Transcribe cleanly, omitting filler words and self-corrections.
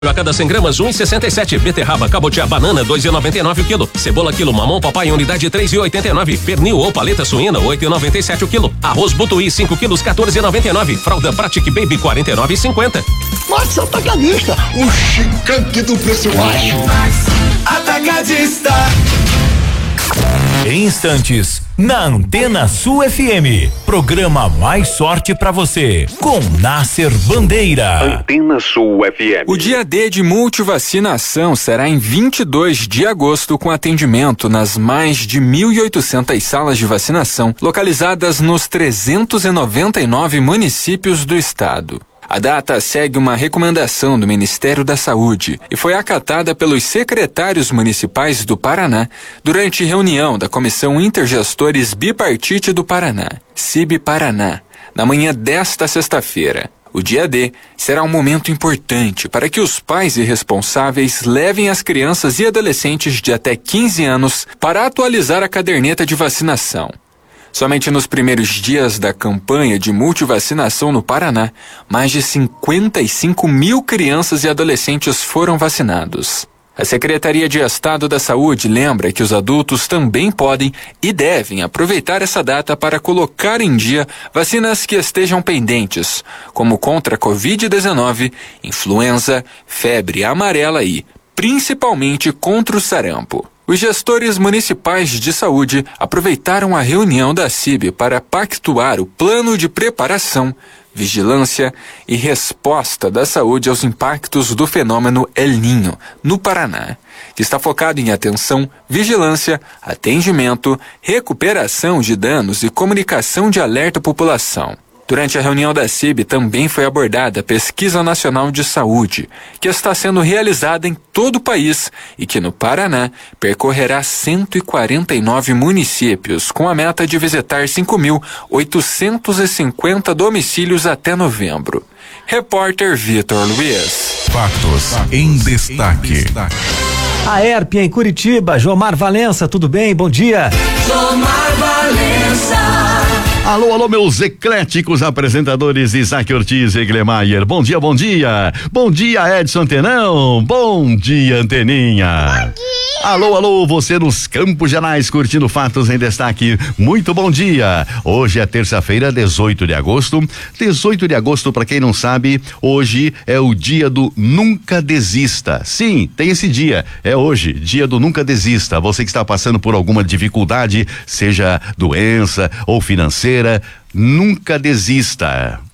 A cada 100 gramas, 1,67. Beterraba, cabotiá, banana, 2,99 o quilo. Cebola, quilo. Mamão, papai, unidade, 3,89. Pernil ou paleta suína, 8,97 o quilo. Arroz butuí, 5 quilos, 14,99. Fralda Pratic Baby, 49,50. Max Atacadista, o gigante do preço baixo. Atacadista. Em instantes, na Antena Sul FM, programa Mais Sorte pra você, com Nasser Bandeira. Antena Sul FM. O dia D de multivacinação será em 22 de agosto, com atendimento nas mais de 1.800 salas de vacinação localizadas nos 399 municípios do estado. A data segue uma recomendação do Ministério da Saúde e foi acatada pelos secretários municipais do Paraná durante reunião da Comissão Intergestores Bipartite do Paraná, CIB Paraná, na manhã desta sexta-feira. O dia D será um momento importante para que os pais e responsáveis levem as crianças e adolescentes de até 15 anos para atualizar a caderneta de vacinação. Somente nos primeiros dias da campanha de multivacinação no Paraná, mais de 55 mil crianças e adolescentes foram vacinados. A Secretaria de Estado da Saúde lembra que os adultos também podem e devem aproveitar essa data para colocar em dia vacinas que estejam pendentes, como contra a Covid-19, influenza, febre amarela e, principalmente, contra o sarampo. Os gestores municipais de saúde aproveitaram a reunião da CIB para pactuar o plano de preparação, vigilância e resposta da saúde aos impactos do fenômeno El Niño no Paraná, que está focado em atenção, vigilância, atendimento, recuperação de danos e comunicação de alerta à população. Durante a reunião da CIB também foi abordada a Pesquisa Nacional de Saúde, que está sendo realizada em todo o país e que no Paraná percorrerá 149 municípios, com a meta de visitar 5.850 domicílios até novembro. Repórter Vitor Luiz. Fatos em destaque. A ERP em Curitiba, Jomar Valença, tudo bem? Bom dia. Jomar Valença. Alô, alô, meus ecléticos apresentadores Isaac Ortiz e Glemáyer. Bom dia, bom dia. Bom dia, Edson Antenão. Bom dia, Anteninha. Bom dia. Alô, alô, você nos Campos Gerais curtindo Fatos em Destaque. Muito bom dia. Hoje é terça-feira, 18 de agosto. 18 de agosto, pra quem não sabe, hoje é o dia do Nunca Desista. Sim, tem esse dia. É hoje, dia do Nunca Desista. Você que está passando por alguma dificuldade, seja doença ou financeira, nunca desista.